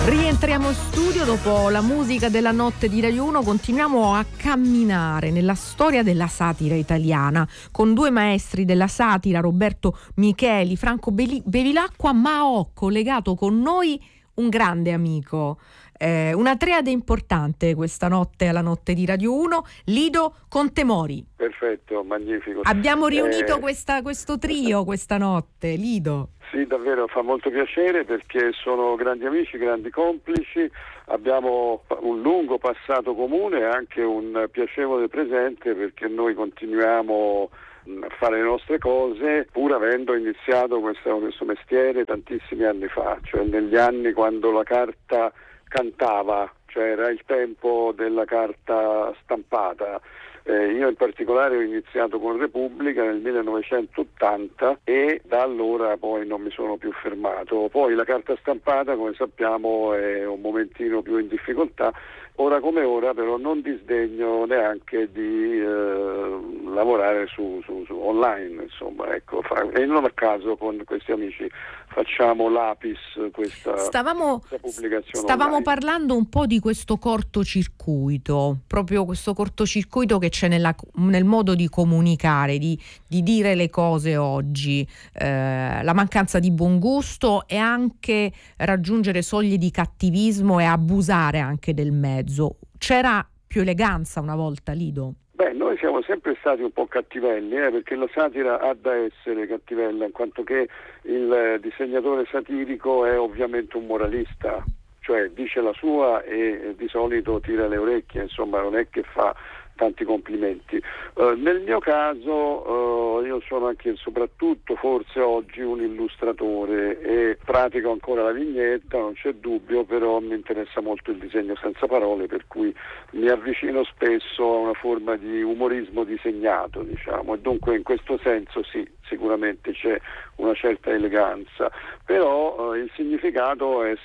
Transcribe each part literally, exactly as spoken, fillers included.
Rientriamo in studio dopo la musica della notte di Radio uno. Continuiamo a camminare nella storia della satira italiana con due maestri della satira, Roberto Micheli, Franco Bevilacqua, ma ho collegato con noi un grande amico. Eh, una triade importante questa notte alla notte di Radio uno, Lido Contemori. Perfetto, magnifico. Abbiamo riunito eh... questa, questo trio questa notte, Lido. Sì, davvero fa molto piacere perché sono grandi amici, grandi complici, abbiamo un lungo passato comune e anche un piacevole presente, perché noi continuiamo a fare le nostre cose pur avendo iniziato questo, questo mestiere tantissimi anni fa, cioè negli anni quando la carta cantava, cioè era il tempo della carta stampata. Eh, io in particolare ho iniziato con Repubblica nel millenovecentottanta e da allora poi non mi sono più fermato. Poi la carta stampata, come sappiamo, è un momentino più in difficoltà. Ora come ora però non disdegno neanche di eh, lavorare su, su, su online, insomma, ecco, fa, e non a caso con questi amici facciamo l'Apis, questa, stavamo, questa pubblicazione stavamo online. parlando un po' di questo cortocircuito, proprio questo cortocircuito che c'è nella, nel modo di comunicare, di, di dire le cose oggi, eh, la mancanza di buon gusto e anche raggiungere soglie di cattivismo e abusare anche del mezzo. C'era più eleganza una volta, Lido? Beh, noi siamo sempre stati un po' cattivelli, eh, perché la satira ha da essere cattivella, in quanto che il disegnatore satirico è ovviamente un moralista, cioè dice la sua e di solito tira le orecchie, insomma non è che fa tanti complimenti. Uh, nel mio caso uh, io sono anche soprattutto forse oggi un illustratore e pratico ancora la vignetta, non c'è dubbio, però mi interessa molto il disegno senza parole, per cui mi avvicino spesso a una forma di umorismo disegnato, diciamo, e dunque in questo senso sì, sicuramente c'è una certa eleganza, però uh, il significato è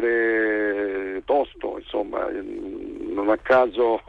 sempre tosto, insomma, non a caso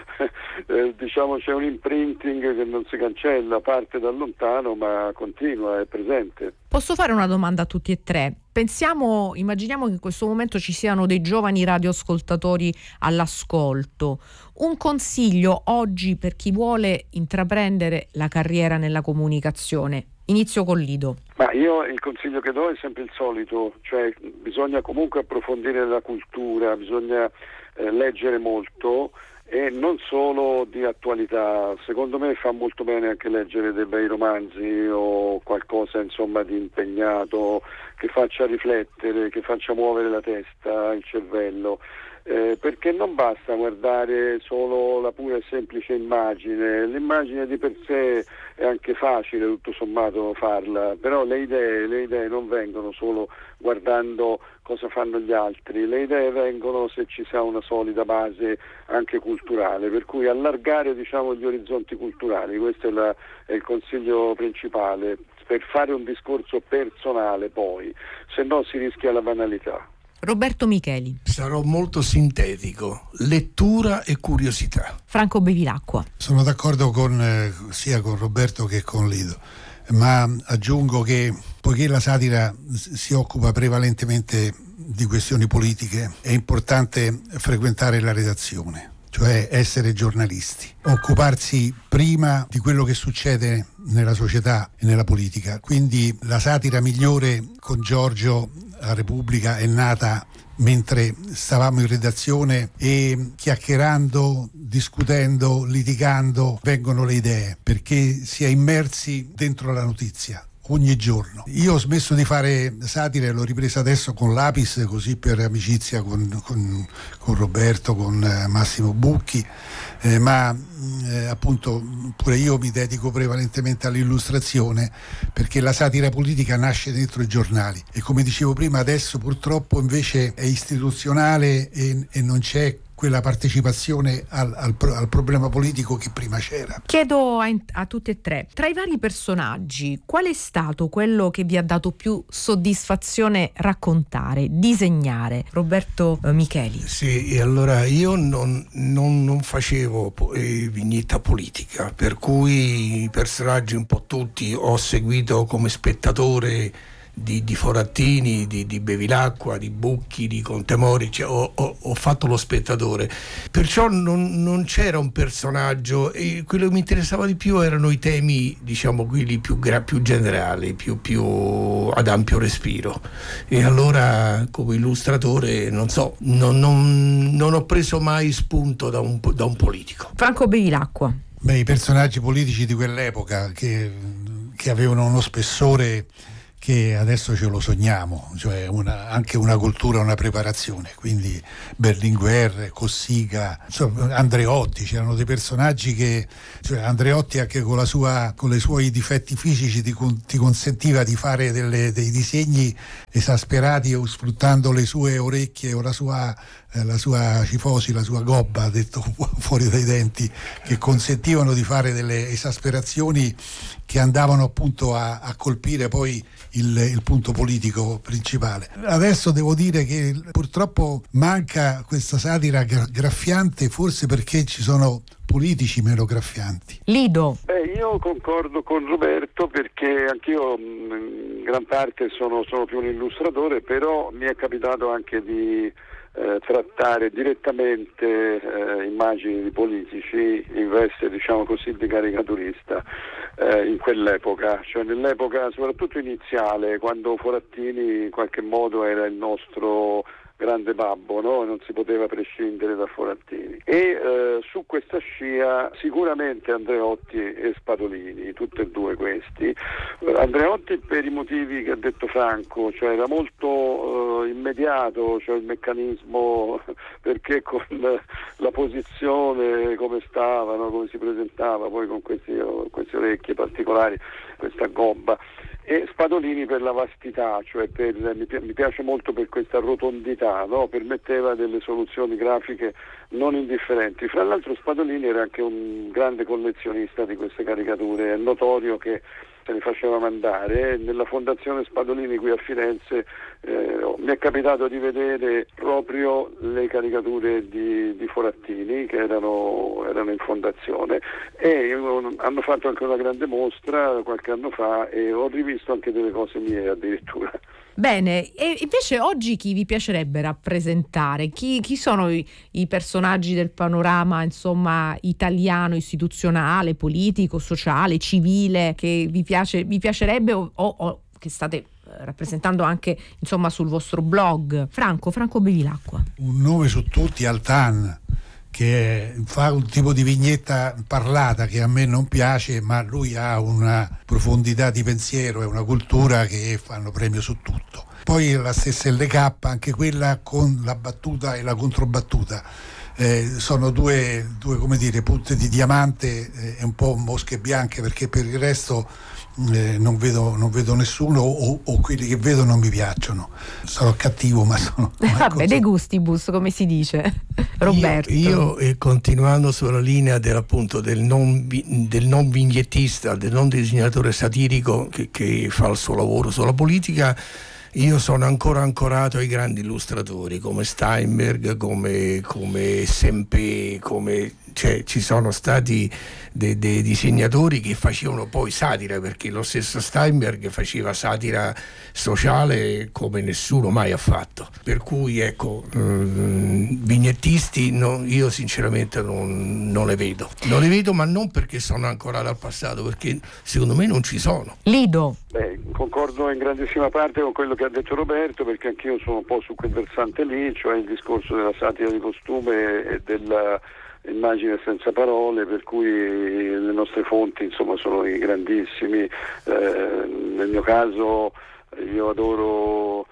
eh, diciamo c'è un imprinting che non si cancella, parte da lontano ma continua, è presente. Posso fare una domanda a tutti e tre? Pensiamo, immaginiamo che in questo momento ci siano dei giovani radioascoltatori all'ascolto. Un consiglio oggi per chi vuole intraprendere la carriera nella comunicazione. Inizio con Lido. Ma io il consiglio che do è sempre il solito, cioè bisogna comunque approfondire la cultura, bisogna eh, leggere molto e non solo di attualità. Secondo me fa molto bene anche leggere dei bei romanzi o qualcosa insomma di impegnato che faccia riflettere, che faccia muovere la testa, il cervello. Eh, perché non basta guardare solo la pura e semplice immagine, l'immagine di per sé è anche facile tutto sommato farla, però le idee, le idee non vengono solo guardando cosa fanno gli altri, le idee vengono se ci sia una solida base anche culturale, per cui allargare diciamo gli orizzonti culturali, questo è, la, è il consiglio principale, per fare un discorso personale poi, se no si rischia la banalità. Roberto Micheli. Sarò molto sintetico. Lettura e curiosità. Franco Bevilacqua. Sono d'accordo con eh, sia con Roberto che con Lido, ma aggiungo che poiché la satira si occupa prevalentemente di questioni politiche, è importante frequentare la redazione, cioè essere giornalisti, occuparsi prima di quello che succede nella società e nella politica. Quindi la satira migliore con Giorgio a Repubblica è nata mentre stavamo in redazione e chiacchierando, discutendo, litigando vengono le idee, perché si è immersi dentro la notizia ogni giorno. Io ho smesso di fare satira e l'ho ripresa adesso con l'Apis, così per amicizia con, con, con Roberto, con eh, Massimo Bucchi, eh, ma eh, appunto pure io mi dedico prevalentemente all'illustrazione, perché la satira politica nasce dentro i giornali e, come dicevo prima, adesso purtroppo invece è istituzionale e, e non c'è quella partecipazione al, al, al problema politico che prima c'era. Chiedo a, a tutti e tre, tra i vari personaggi, qual è stato quello che vi ha dato più soddisfazione raccontare, disegnare? Roberto eh, Micheli. Sì, e allora io non, non, non facevo eh, vignetta politica, per cui i personaggi un po' tutti ho seguito come spettatore di, di Forattini, di, di Bevilacqua, di Bucchi, di Contemori, cioè, ho, ho, ho fatto lo spettatore, perciò non, non c'era un personaggio, e quello che mi interessava di più erano i temi, diciamo, quelli più, più generali, più, più ad ampio respiro, e allora come illustratore non so, non, non, non ho preso mai spunto da un, da un politico. Franco Bevilacqua. Beh, i personaggi politici di quell'epoca che, che avevano uno spessore che adesso ce lo sogniamo, cioè una, anche una cultura, una preparazione, quindi Berlinguer, Cossiga, insomma, Andreotti, c'erano dei personaggi che, cioè Andreotti anche con la sua, con i suoi difetti fisici ti, ti consentiva di fare delle, dei disegni esasperati o sfruttando le sue orecchie o la sua, eh, la sua cifosi, la sua gobba, detto fuori dai denti, che consentivano di fare delle esasperazioni che andavano appunto a, a colpire poi il, il punto politico principale. Adesso devo dire che purtroppo manca questa satira graffiante, forse perché ci sono politici meno graffianti. Lido. Beh, io concordo con Roberto, perché anch'io in gran parte sono, sono più un illustratore, però mi è capitato anche di eh, trattare direttamente eh, immagini di politici in veste, diciamo così, di caricaturista eh, in quell'epoca, cioè nell'epoca soprattutto iniziale, quando Forattini in qualche modo era il nostro grande babbo, no? Non si poteva prescindere da Forattini. E eh, su questa scia sicuramente Andreotti e Spadolini, tutti e due questi. Andreotti per i motivi che ha detto Franco, cioè era molto eh, immediato, cioè il meccanismo, perché con la posizione come stava, no? Come si presentava, poi con questi, queste orecchie particolari, questa gobba. E Spadolini per la vastità, cioè per, mi, mi piace molto per questa rotondità, no? Permetteva delle soluzioni grafiche non indifferenti. Fra l'altro Spadolini era anche un grande collezionista di queste caricature, è notorio che se ne faceva mandare. Nella Fondazione Spadolini qui a Firenze eh, mi è capitato di vedere proprio le caricature di, di Forattini che erano, erano in fondazione, e hanno fatto anche una grande mostra qualche anno fa e ho rivisto anche delle cose mie addirittura. Bene, e invece oggi chi vi piacerebbe rappresentare? Chi, chi sono i, i personaggi del panorama, insomma, italiano, istituzionale, politico, sociale, civile, che vi piace, vi piacerebbe o, o, o che state rappresentando anche, insomma, sul vostro blog? Franco, Franco Bevilacqua. Un nome su tutti, Altan, che fa un tipo di vignetta parlata che a me non piace, ma lui ha una profondità di pensiero e una cultura che fanno premio su tutto. Poi la stessa L K, anche quella con la battuta e la controbattuta, eh, sono due, due come dire, punte di diamante e eh, un po' mosche bianche, perché per il resto Eh, non vedo, non vedo nessuno, o, o quelli che vedo non mi piacciono. Sarò cattivo, ma sono vabbè, de gustibus, come si dice. Roberto. Io, io eh, continuando sulla linea del, appunto, del, non, del non vignettista, del non disegnatore satirico che, che fa il suo lavoro sulla politica, io sono ancora ancorato ai grandi illustratori come Steinberg, come, come Sempe, come, cioè, ci sono stati dei, dei disegnatori che facevano poi satira, perché lo stesso Steinberg faceva satira sociale come nessuno mai ha fatto, per cui ecco, mh, vignettisti no, io sinceramente non, non le vedo non le vedo ma non perché sono ancorati al passato, perché secondo me non ci sono. Lido. Beh, concordo in grandissima parte con quello che ha detto Roberto, perché anch'io sono un po' su quel versante lì, cioè il discorso della satira di costume e della immagine senza parole, per cui le nostre fonti insomma sono i grandissimi. Eh, nel mio caso io adoro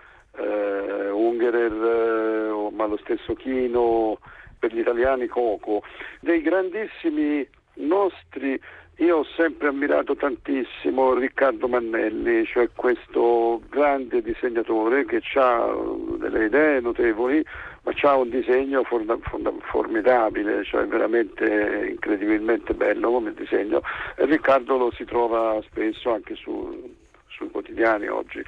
eh, Ungerer, eh, ma lo stesso Chino, per gli italiani Coco. Dei grandissimi nostri io ho sempre ammirato tantissimo Riccardo Mannelli, cioè questo grande disegnatore che ha delle idee notevoli, ma c'ha un disegno forna, forna, formidabile, cioè veramente incredibilmente bello come disegno, e Riccardo lo si trova spesso anche su, sui quotidiani oggi,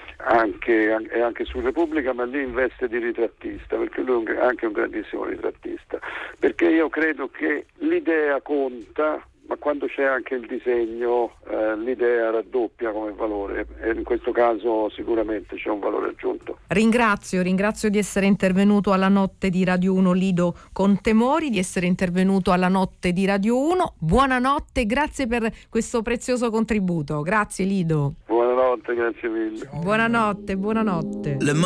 anche, e anche su Repubblica, ma lì in veste di ritrattista, perché lui è anche un grandissimo ritrattista, perché io credo che l'idea conta ma quando c'è anche il disegno eh, l'idea raddoppia come valore, e in questo caso sicuramente c'è un valore aggiunto. Ringrazio, ringrazio di essere intervenuto alla notte di Radio uno Lido Contemori, di essere intervenuto alla notte di Radio uno. Buonanotte, grazie per questo prezioso contributo. Grazie Lido. Buonanotte, grazie mille. Buonanotte, buonanotte.